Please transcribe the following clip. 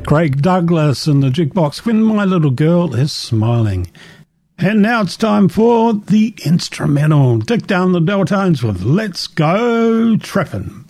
Craig Douglas and the Jukebox When My Little Girl Is Smiling. And now it's time for the instrumental. Dick Down the Bell Tones with Let's Go Trippin'.